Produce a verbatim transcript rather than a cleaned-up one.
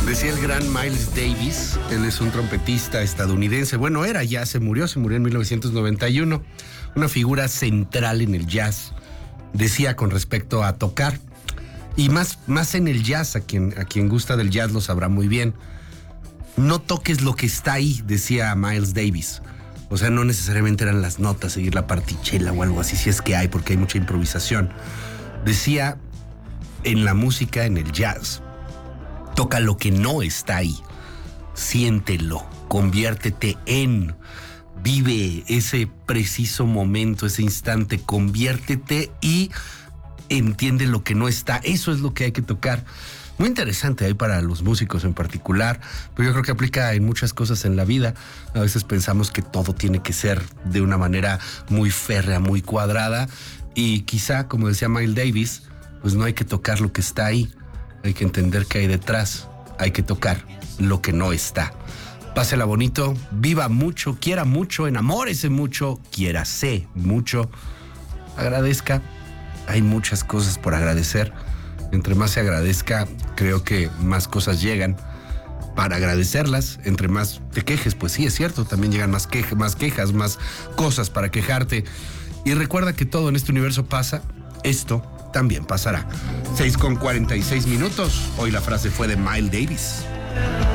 Decía el gran Miles Davis, él es un trompetista estadounidense, bueno, era, ya se murió, se murió en mil novecientos noventa y uno, una figura central en el jazz. Decía con respecto a tocar, y más, más en el jazz, a quien, a quien gusta del jazz lo sabrá muy bien, no toques lo que está ahí, decía Miles Davis. O sea, no necesariamente eran las notas, seguir la partichela o algo así, si es que hay, porque hay mucha improvisación. Decía, en la música, en el jazz, toca lo que no está ahí, siéntelo, conviértete en, vive ese preciso momento, ese instante, conviértete y entiende lo que no está. Eso es lo que hay que tocar. Muy interesante ahí para los músicos en particular, pero yo creo que aplica en muchas cosas en la vida. A veces pensamos que todo tiene que ser de una manera muy férrea, muy cuadrada, y quizá, como decía Miles Davis, pues no hay que tocar lo que está ahí, hay que entender qué hay detrás, hay que tocar lo que no está. Pásela bonito, viva mucho, quiera mucho, enamórese mucho, quiérase mucho, agradezca. Hay muchas cosas por agradecer. Entre más se agradezca, creo que más cosas llegan para agradecerlas. Entre más te quejes, pues sí, es cierto, también llegan más, queja, más quejas, más cosas para quejarte. Y recuerda que todo en este universo pasa, esto también pasará. seis con cuarenta y seis minutos. Hoy la frase fue de Miles Davis.